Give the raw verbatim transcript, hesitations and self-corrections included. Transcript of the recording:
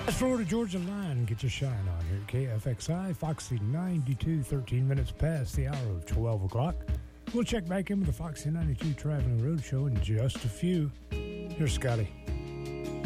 That's Florida Georgia Line. Get your shine on here at K F X I, Foxy ninety-two, thirteen minutes past the hour of twelve o'clock. We'll check back in with the Foxy ninety-two Traveling Road Show in just a few. Here's Scotty.